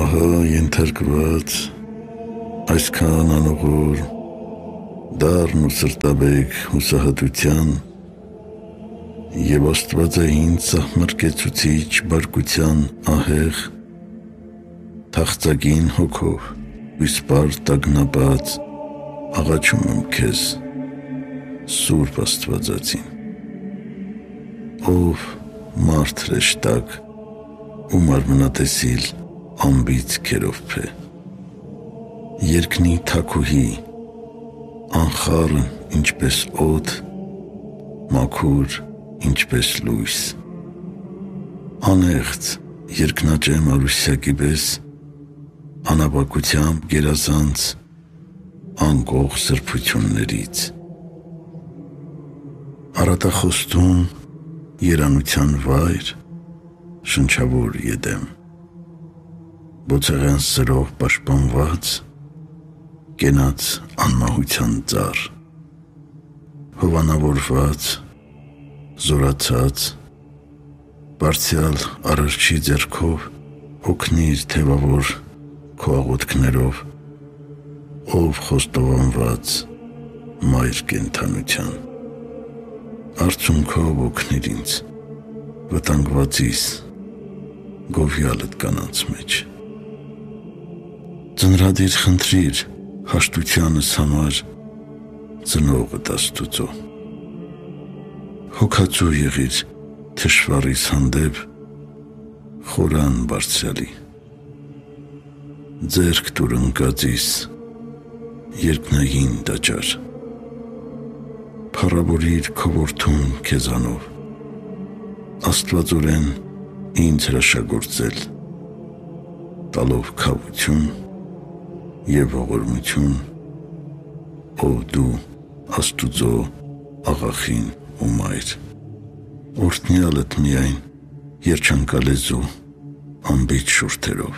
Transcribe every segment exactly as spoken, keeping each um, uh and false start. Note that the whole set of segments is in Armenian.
ահա ենթարկված այսքան անողոր դառն ու սրտաբեկ հուսահատության և աստվածային սահմռկեցուցիչ բարկության ահեղ թախծակին հոգով իսպար տագնապած աղաչում եմ քեզ, Սուրբ Աստվածածին, ով մարդ հրեշտակ ու մարմնատեսիլ անբիծ քերովփ է, երկնի թագուհի, անխառն ինչպես օդ, մաքուր ինչպես լույս, անեղծ երկնաճե Մարուսյակի պես, անապակությամբ գերազանց անկող սրբություններից, առատախոստում երանության վայր, շնչավոր Եդեմ, բոցեղեն սրով պաշտպանված, կենաց անմահության ծառ, հովանավորված, զորացած, բարձյալ Արարչի ձեռքով օգնիր թևավոր քո աղոթքներով, ով խոստովանված մայր կենդանության, արցունքով օգնիր ինձ, վտանգվածիս, գովյալդ կանանց մեջ, ծնրադիր խնդրիր հաշտությանս համար ծնողդ Աստուծո, հոգացու եղիր թշվառիս հանդեպ խորան բարձրալի, ձեռք տուր ընկածիս երկնային տաճար, փառավորիր քո որդուն քեզանով, աստվածորեն ինձ հրաշագործել, տալով քավություն և ողորմություն, ով դու Աստուծո աղախին ու մայր, օրհնյալդ միայն երջանկալեզու անբիծ շուրթերով,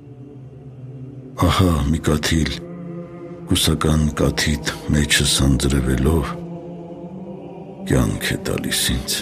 ահա մի կաթիլ կուսական կաթիդ մեջս անձրևելով կյանք է տալիս ինձ,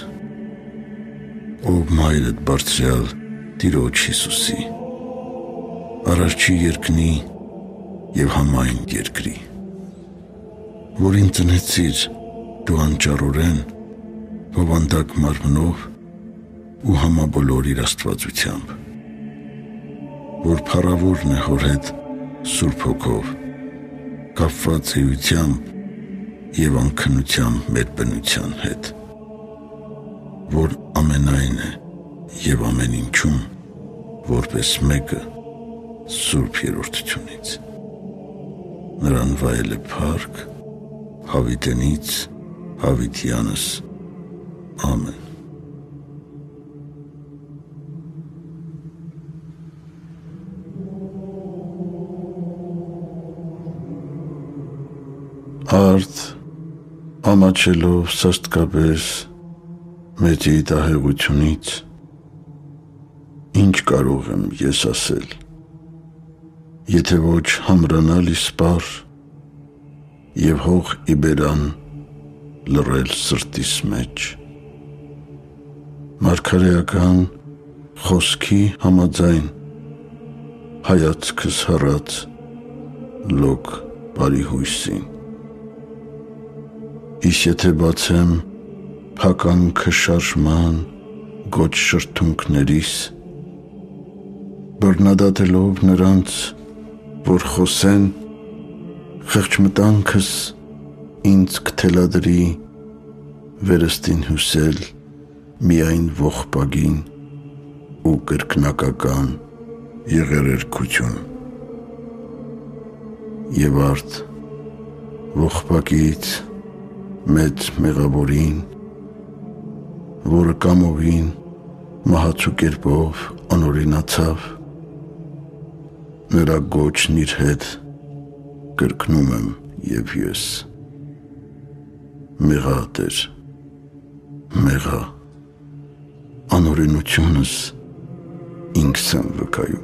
ով մայրդ բարձրյալ Տիրոջ Հիսուսի, Արարչի երկնի և համայն երկրի, որին ծնեցիր դու անճառորեն, հովանդակ մարմնով ու համաբոլոր իր աստվածությամբ, որ փառավորն է հոր հետ Սուրբ Հոգով, կապված էությամբ և անքնությամբ մեր բնության հետ, որ ամենայն է և ամեն ինչում, որպես մեկը Սուրբ Երրորդությունից, նրան վայել է փառք հավիտենից հավիտյանս, ամեն։ Արդ ամաչելով սաստկապես մեծի դահեղությունից, ինչ կարող եմ ես ասել, եթե ոչ համրանալ իսպար և հող իբերան լռել սրտիս մեջ, մարգարեական խոսքի համաձայն հայացքս հառած լոկ բարի հույսին, իսկ եթե բացեմ փականքը շարժման գոչ շրթունքներիս, բռնադատելով նրանց, որ խոսեն, խեղճմտանքս ինձ կթելադրի վերստին հյուսել միայն ողբագին ու կրկնակական եղերերքություն, և արդ ողբագից մեծ մեղավորին, որը կամովին մահացու կերպով անօրինացավ, նրա գոչն իր հետ կրկնում եմ և ես, մեղա Տեր, մեղա, անօրենությունս ինքս եմ վկայում,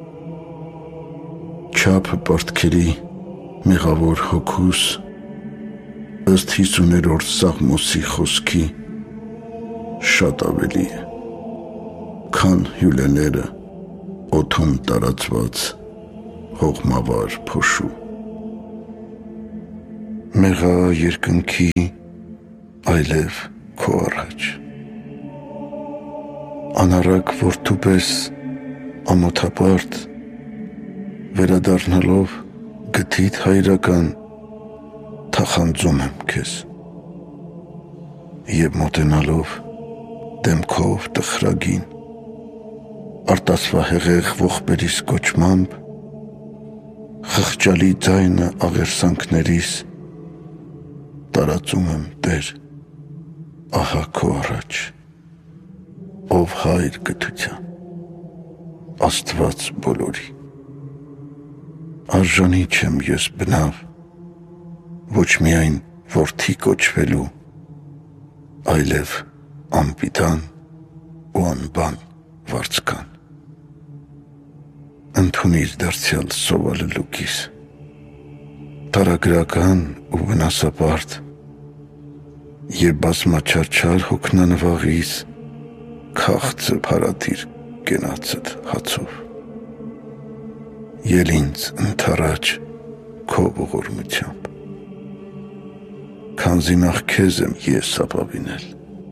չափը պարտքերի մեղավոր հոգուս ըստ հիսուներորդ Սաղմոսի խոսքի շատ ավելի է, քան հյուլեները օդ օդում տարածված հողմավար փոշու։ Մեղա երկնքի այլև քո առաջ, անառակ որդու պես ամոթապարտ, վերադառնալով գթիդ հայրական, թախանձում եմ քեզ և մոտենալով դեմքով տխրագին, արտասվահեղեղ ողբերիս կոչմամբ, խղճալի ձայնը աղերսանքներիս տարածում եմ Տեր, ահա քո առաջ, ով հայր գթության, Աստված բոլորի։ Արժանի չեմ ես բնավ, ոչ միայն որդի կոչվելու, այլև անպիտան ու անբան վարձկան։ Ընդունիր դարձյալ սովալելուկիս, տարագրական ու վնասապարտ և բազմաչարչար հոգնանվաղիս քաղցը փարատիր կենացդ հացով։ Ել ինձ ընդառաջ քո ողորմությամբ, քանզի նախ քեզ եմ ես ապավինել,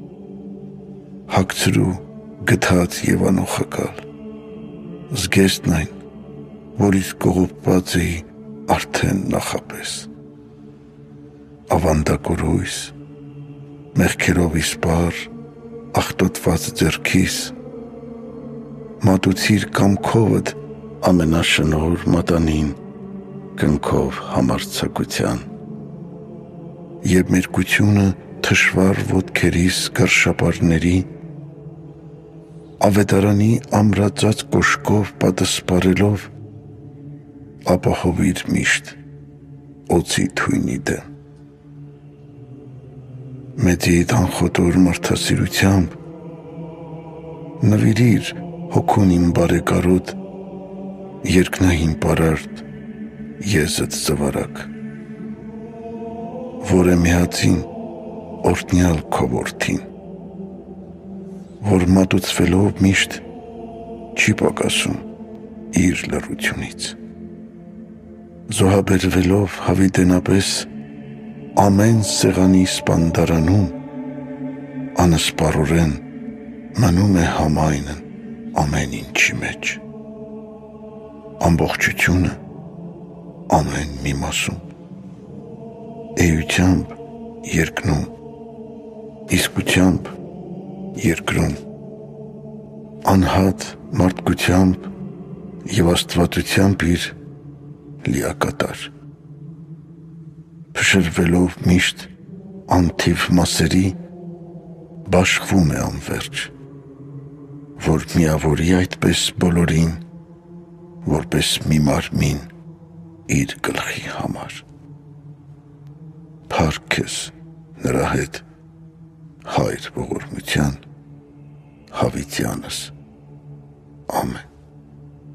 հագցրու գթած և անոխակալ, զգեստն այն, որից կողոպված էի արդեն նախապես, ավանդակորույս, մեղքերով իսպար, աղտոտված ձեռքիս, մատուցիր կամքովդ ամենաշնորհ մատանին, կնքով համարձակության, և մերկությունը թշվառ ոտքերիս կարշապարների, ավետարանի ամրածած կոշկով պատսպարելով, ապահովիր միշտ օձի թույնի դեմ։ Մեծիդ անխոտոր մարդասիրությամբ նվիրիր հոգուն իմ բարեկարոտ, երկնային պարարտ, եզդ զվարակ, որ է միածին օրհնյալ քո որդին, որ մատուցվելով միշտ չի պակասում իր լռությունից, զոհաբերվելով հավիտենապես ամեն սեղանի սպանդարանում, անսպառորեն մնում է համայնն ամեն ինչի մեջ, ամբողջությունը ամեն մի մասում, էությամբ երկնում, իսկությամբ երկրում, անհատ մարդկությամբ և աստվածությամբ իր լիակատար, փշրվելով միշտ անթիվ մասերի, բաշխվում է անվերջ, որ միավորի այդպես բոլորին, որպես մի մարմին իր գլխի համար։ Փառք քեզ նրա հետ, Հայր ողորմության, հավիտյանս, ամեն։